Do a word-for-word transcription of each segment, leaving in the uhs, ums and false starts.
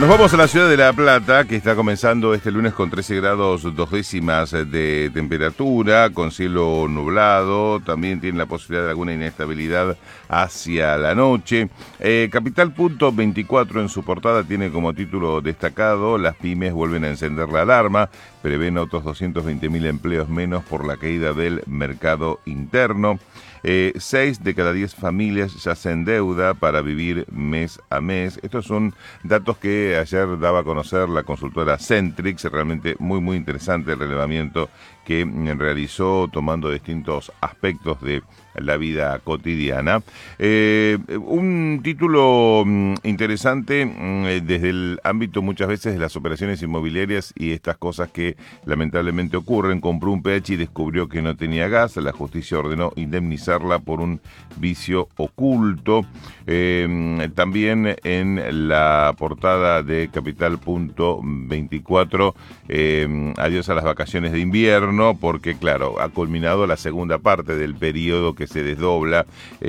Nos vamos a la ciudad de La Plata, que está comenzando este lunes con trece grados dos décimas de temperatura, con cielo nublado. También tiene la posibilidad de alguna inestabilidad hacia la noche. Eh, Capital punto veinticuatro en su portada tiene como título destacado: las pymes vuelven a encender la alarma, prevén otros doscientos veinte mil empleos menos por la caída del mercado interno. Eh, seis de cada diez familias ya se endeuda para vivir mes a mes. Estos son datos que ayer daba a conocer la consultora Centrix. Realmente muy muy interesante el relevamiento que realizó, tomando distintos aspectos de la vida cotidiana. Eh, un título interesante desde el ámbito muchas veces de las operaciones inmobiliarias y estas cosas que lamentablemente ocurren. Compró un P H y descubrió que no tenía gas. La justicia ordenó indemnizarla por un vicio oculto. Eh, también en la portada de Capital punto veinticuatro, eh, adiós a las vacaciones de invierno, porque claro, ha culminado la segunda parte del periodo que se desdobla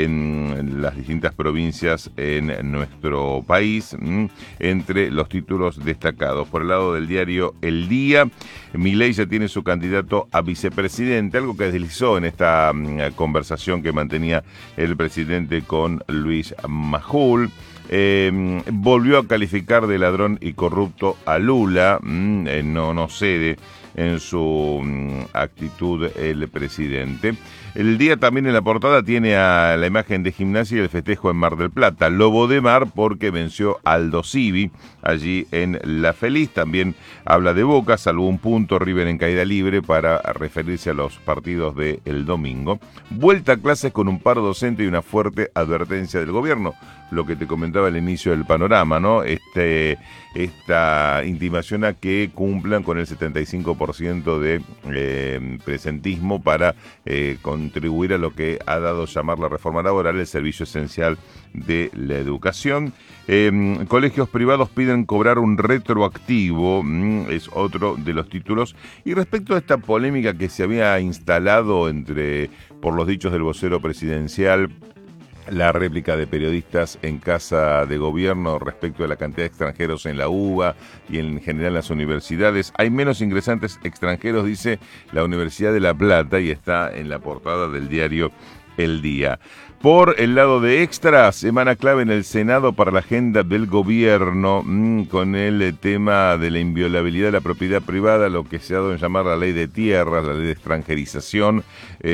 en las distintas provincias en nuestro país. Entre los títulos destacados, por el lado del diario El Día, Milei ya tiene su candidato a vicepresidente, algo que deslizó en esta conversación que mantenía el presidente con Luis Majul. Eh, volvió a calificar de ladrón y corrupto a Lula. eh, no, no cede en su mm, actitud el presidente. El Día también en la portada tiene a la imagen de Gimnasia y el festejo en Mar del Plata. Lobo de Mar porque venció Aldo Civi allí en La Feliz. También habla de Boca, salvó un punto River en caída libre para referirse a los partidos del domingo. Vuelta a clases con un paro docente y una fuerte advertencia del gobierno. Lo que te comentaba al inicio del panorama, ¿no? Este, esta intimación a que cumplan con el setenta y cinco por ciento de eh, presentismo para eh, contribuir a lo que ha dado llamar la reforma laboral, el servicio esencial de la educación. Eh, colegios privados piden cobrar un retroactivo, mm, es otro de los títulos. Y respecto a esta polémica que se había instalado entre, por los dichos del vocero presidencial, la réplica de periodistas en Casa de Gobierno respecto de la cantidad de extranjeros en la U B A y en general en las universidades. Hay menos ingresantes extranjeros, dice la Universidad de La Plata, y está en la portada del diario El Día. Por el lado de Extra, semana clave en el Senado para la agenda del gobierno, mmm, con el tema de la inviolabilidad de la propiedad privada, lo que se ha dado en llamar la ley de tierras, la ley de extranjerización,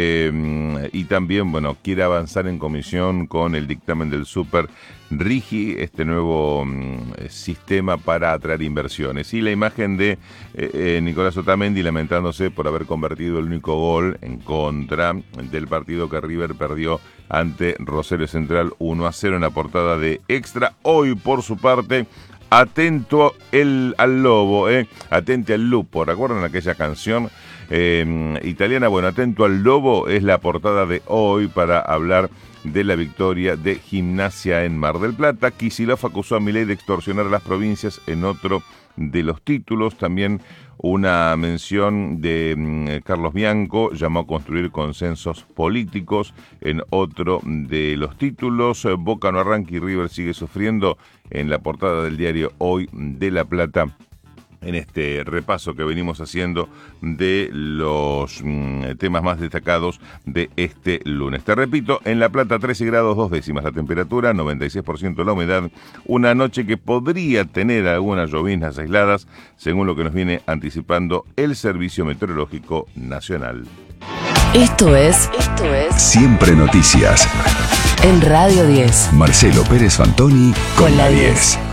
eh, y también, bueno, quiere avanzar en comisión con el dictamen del Super Rigi, este nuevo mmm, sistema para atraer inversiones. Y la imagen de eh, eh, Nicolás Otamendi lamentándose por haber convertido el único gol en contra del partido que River perdió ante Rosario Central uno a cero en la portada de Extra. Hoy, por su parte, atento el, al lobo, eh, atente al lupo. ¿Recuerdan aquella canción eh, italiana? Bueno, atento al lobo es la portada de hoy para hablar de la victoria de Gimnasia en Mar del Plata. Kicillof acusó a Milei de extorsionar a las provincias en otro de los títulos. También una mención de mm, Carlos Bianco, llamó a construir consensos políticos en otro de los títulos. Boca no arranca y River sigue sufriendo, en la portada del diario Hoy de La Plata, en este repaso que venimos haciendo de los mm, temas más destacados de este lunes. Te repito, en La Plata trece grados dos décimas la temperatura, noventa y seis por ciento la humedad, una noche que podría tener algunas lloviznas aisladas, según lo que nos viene anticipando el Servicio Meteorológico Nacional. Esto es, esto es Siempre Noticias. En Radio diez. Marcelo Pérez Fantoni con, con la diez.